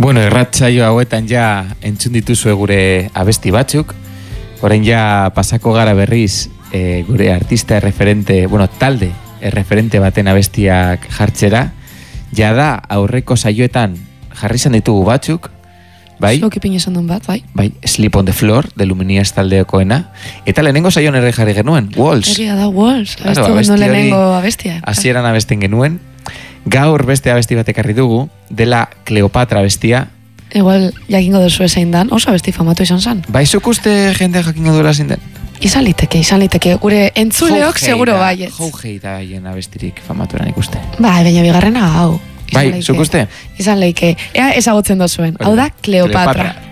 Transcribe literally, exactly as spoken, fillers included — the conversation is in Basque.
Bueno, erratsaio hauetan ja entzun dituzue gure abesti batzuk. Orain ja pasako gara berriz e, gure artista erreferente, bueno, talde erreferente baten abestiak jartzera. Ja da aurreko saioetan jarri izan ditugu batzuk, bai? Zuk ipin esan duen bat, bai? Bai, Sleep on the Floor, de Luminías taldekoena. Eta lehenengo saioan ere jarri genuen, Walls. Egia da, Walls. Claro, Abestu abesti genuen hori lehenengo abestia. Hasieran abesten genuen. Gaur beste abesti bat ekarri dugu, dela Cleopatra abestia. Igual jakingo duzu ezein dan, oso abesti famatu izan zan. Bai, zuk uste jende jakingo duela zein den? Izan liteke, izan liteke. Gure entzuleok seguro baiet. Joujei da haien abestirik famatu eran ikuste. Bai, baina bigarrena hau. Bai, zuk uste? Izan leike. Ea ezagutzen dozuen. Hau da Cleopatra.